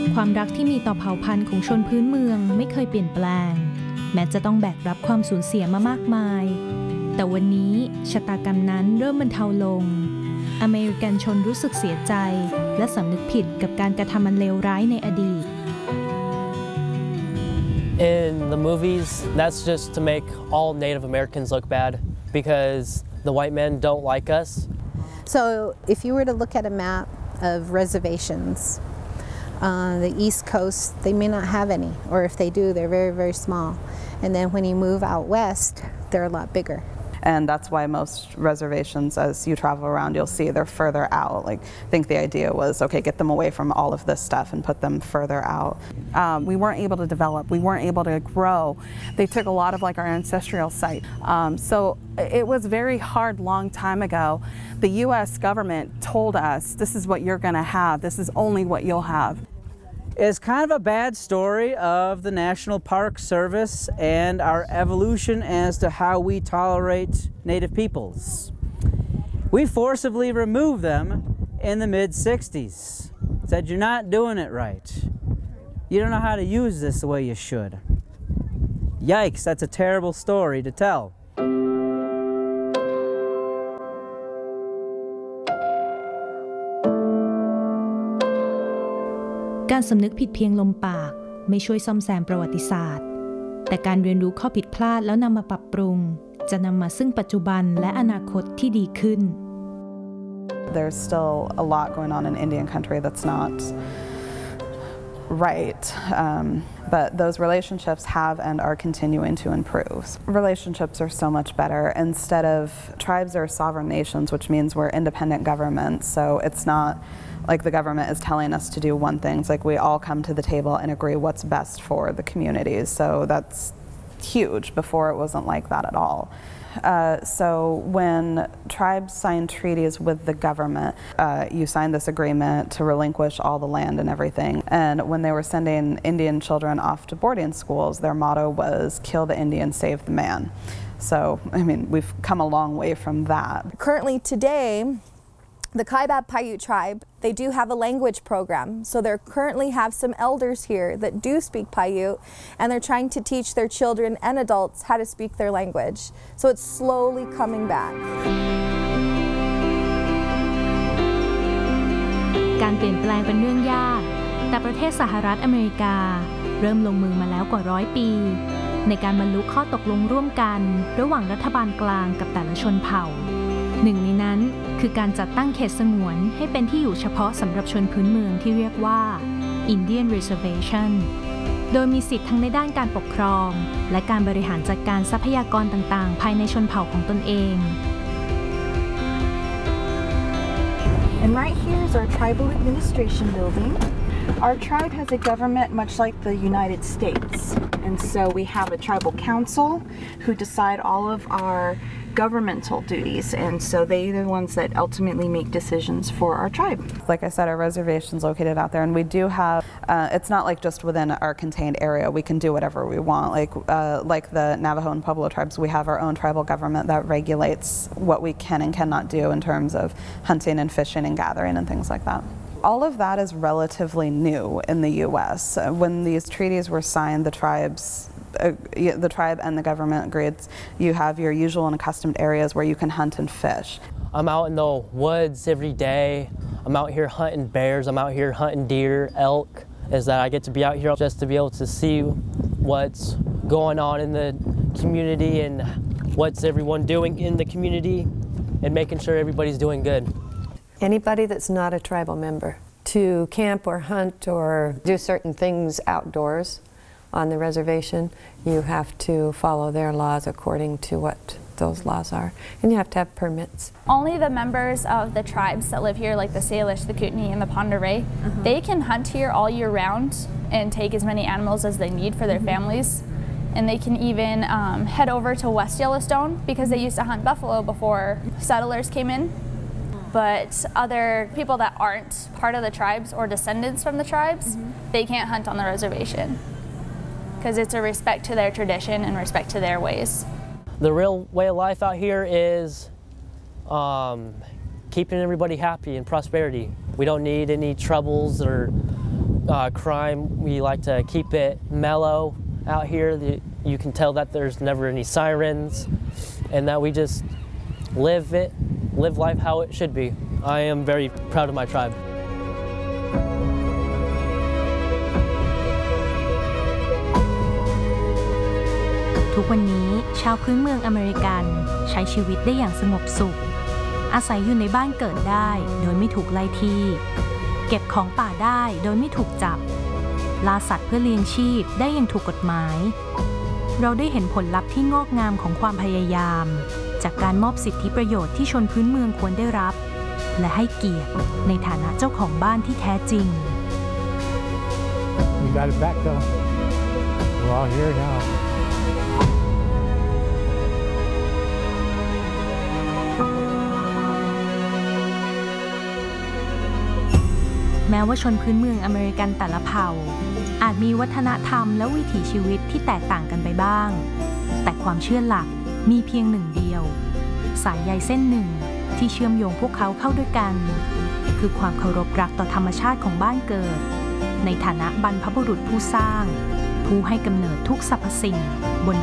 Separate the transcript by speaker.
Speaker 1: ความรักที่มีต่อเผ่าพันธุ์ของชนพื้นเมืองไม่เคยเปลี่ยนแปลงแม้จะต้องแบกรับความสูญเสียมามากมายแต่วันนี้ชะตากรรมนั้นเริ่มบรรเทาลงอเมริกันชนรู้สึกเสียใจและสำนึกผิดกับการกระทำอันเลวร้ายในอดีต
Speaker 2: In the movies, that's just to make all Native Americans look bad because the white men don't like us.
Speaker 3: So if you were to look at a map of reservations, the East Coast, they may not have any, or if they do, they're very, very small. And then when you move out west, they're a lot bigger.
Speaker 4: And that's why most reservations, as you travel around, you'll see they're further out. Like, I think the idea was, okay, get them away from all of this stuff and put them further out.
Speaker 5: We weren't able to develop. We weren't able to grow. They took a lot of like our ancestral site. So it was very hard long time ago. The U.S. government told us, this is what you're going to have. This is only what you'll have.
Speaker 6: It's kind of a bad story of the National Park Service and our evolution as to how we tolerate Native peoples. We forcibly removed them in the mid-60s. Said you're not doing it right. You don't know how to use this the way you should. Yikes, that's a terrible story to tell.
Speaker 1: การสำนึกผิดเพียงลมปากไม่ช่วยซ่อมแซมประวัติศาสตร์แต่การเรียนรู้ข้อผิดพลาดแล้วนำมาปรับปรุงจะนำมาซึ่งปัจจุบันและอนาคตที่ดีขึ้น
Speaker 4: There's still a lot going on in Indian country that's not right, but those relationships have and are continuing to improve. Relationships are so much better. Instead of tribes are sovereign nations, which means we're independent governments, so it's not like the government is telling us to do one thing. It's like we all come to the table and agree what's best for the communities. So that's huge. Before it wasn't like that at all. So when tribes sign treaties with the government, you sign this agreement to relinquish all the land and everything. And when they were sending Indian children off to boarding schools, their motto was kill the Indian, save the man. So, I mean, we've come a long way from that.
Speaker 7: Currently today, the Kaibab Paiute tribe, they do have a language program. So they currently have some elders here that do speak Paiute, and they're trying to teach their children and adults how to speak their language. So it's slowly coming back.
Speaker 1: การเปลี่ยนแปลงเป็นเรื่องยากแต่ประเทศสหรัฐอเมริกาเริ่มลงมือมาแล้วกว่า100 ปีในการบรรลุข้อตกลงร่วมกันระหว่างรัฐบาลกลางกับแต่ละชนเผ่าหนึ่งในนั้นคือการจัดตั้งเขตสงวนให้เป็นที่อยู่เฉพาะสำหรับชนพื้นเมืองที่เรียกว่า Indian Reservation โดยมีสิทธิ์ทั้งในด้านการปกครองและการบริหารจัดการทรัพยากรต่างๆภายในชนเผ่าของตนเอง
Speaker 8: And right here is our tribal administration building. Our tribe has a government much like the United States. And so we have a tribal council who decide all of our governmental duties, and so they're the ones that ultimately make decisions for our tribe.
Speaker 4: Like I said, our reservation's located out there, and we do have, it's not like just within our contained area, we can do whatever we want. Like the Navajo and Pueblo tribes, we have our own tribal government that regulates what we can and cannot do in terms of hunting and fishing and gathering and things like that. All of that is relatively new in the U.S. When these treaties were signed, the tribe and the government agreed you have your usual and accustomed areas where you can hunt and fish.
Speaker 2: I'm out in the woods every day. I'm out here hunting bears. I'm out here hunting deer, elk. Is that I get to be out here just to be able to see what's going on in the community and what's everyone doing in the community and making sure everybody's doing good.
Speaker 9: Anybody that's not a tribal member to camp or hunt or do certain things outdoors on the reservation, you have to follow their laws according to what those laws are, and you have to have permits.
Speaker 10: Only the members of the tribes that live here, like the Salish, the Kootenai, and the Pend d'Oreille, they can hunt here all year round and take as many animals as they need for their families. And they can even head over to West Yellowstone because they used to hunt buffalo before settlers came in. But other people that aren't part of the tribes or descendants from the tribes, they can't hunt on the reservation because it's a respect to their tradition and respect to their ways.
Speaker 2: The real way of life out here is keeping everybody happy and prosperity. We don't need any troubles or crime, we like to keep it mellow out here. You can tell that there's never any sirens and that we just live life how it should be. I am very proud of my tribe.
Speaker 1: ทุกวันนี้ชาวพื้นเมืองอเมริกันใช้ชีวิตได้อย่างสงบสุขอาศัยอยู่ในบ้านเกิดได้โดยไม่ถูกไล่ที่เก็บของป่าได้โดยไม่ถูกจับล่าสัตว์เพื่อเลี้ยงชีพได้อย่างถูกกฎหมายเราได้เห็นผลลัพธ์ที่งอกงามของความพยายามจากการมอบสิทธิประโยชน์ที่ชนพื้นเมืองควรได้รับและให้เกียรติในฐานะเจ้าของบ้านที่แท้จริง
Speaker 11: We got it back though. We're all here now.
Speaker 1: แม้ว่าชนพื้นเมืองอเมริกันแต่ละเผ่าอาจมีวัฒนธรรมและวิถีชีวิตที่แตกต่างกันไปบ้างแต่ความเชื่อหลักมีเพียงหนึ่งเดียวสายใยเส้นหนึ่งที่เชื่อมโยงพวกเขาเข้าด้วยกันคือความเคารพรักต่อธรรมชาติของบ้านเกิดในฐานะบรรพบุรุษผู้สร้างผู้ให้กำเนิดทุกสรรพสิ่งบน